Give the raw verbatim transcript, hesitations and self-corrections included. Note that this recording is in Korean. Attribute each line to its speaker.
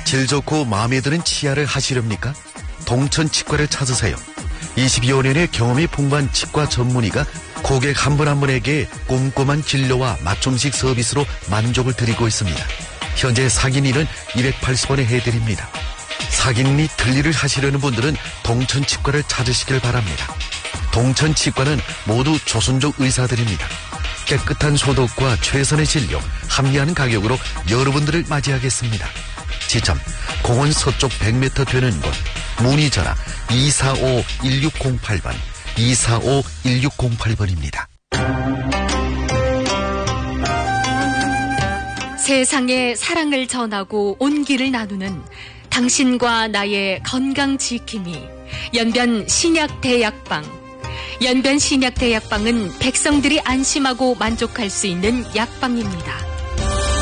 Speaker 1: 질 좋고 마음에 드는 치아를 하시렵니까? 동천 치과를 찾으세요. 이십여 년의 경험이 풍부한 치과 전문의가 고객 한 분 한 분에게 꼼꼼한 진료와 맞춤식 서비스로 만족을 드리고 있습니다. 현재 사기니는 이백팔십 원에 해드립니다. 사기니 틀니를 하시려는 분들은 동천치과를 찾으시길 바랍니다. 동천치과는 모두 조선족 의사들입니다. 깨끗한 소독과 최선의 진료, 합리한 가격으로 여러분들을 맞이하겠습니다. 지점 공원 서쪽 백 미터 되는 곳, 문의 전화 이사오 일육공팔 번, 이사오 일육공팔 번입니다.
Speaker 2: 세상에 사랑을 전하고 온기를 나누는 당신과 나의 건강 지킴이 연변 신약대약방. 연변 신약대약방은 백성들이 안심하고 만족할 수 있는 약방입니다.